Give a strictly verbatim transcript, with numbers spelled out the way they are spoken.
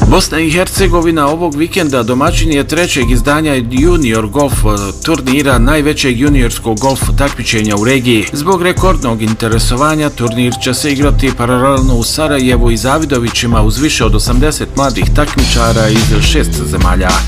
Bosna i Hercegovina ovog vikenda domaćin je trećeg izdanja junior golf turnira, najvećeg juniorskog golf takmičenja u regiji. Zbog rekordnog interesovanja turnir će se igrati paralelno u Sarajevu i Zavidovićima uz više od osamdeset mladih takmičara iz šest zemalja.